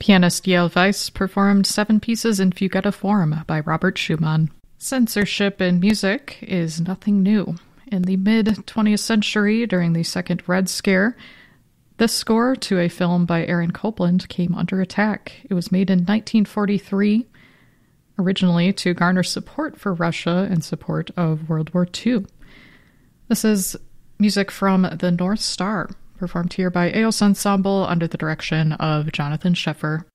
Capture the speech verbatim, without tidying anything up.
Pianist Yale Weiss performed seven pieces in Fugetta form by Robert Schumann. Censorship in music is nothing new. In the mid-twentieth century, during the Second Red Scare, this score to a film by Aaron Copland came under attack. It was made in nineteen forty-three, originally to garner support for Russia and support of World War Two. This is music from The North Star, performed here by Eos Ensemble under the direction of Jonathan Scheffer.